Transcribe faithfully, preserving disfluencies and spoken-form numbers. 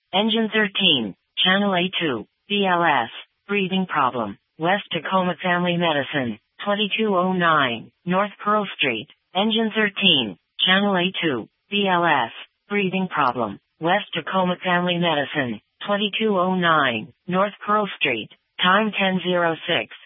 Engine thirteen, Channel A two, B L S, breathing problem, West Tacoma Family Medicine, twenty-two oh nine, North Pearl Street. Engine thirteen, Channel A two, B L S, breathing problem, West Tacoma Family Medicine, twenty-two oh nine, North Pearl Street. Time ten oh six.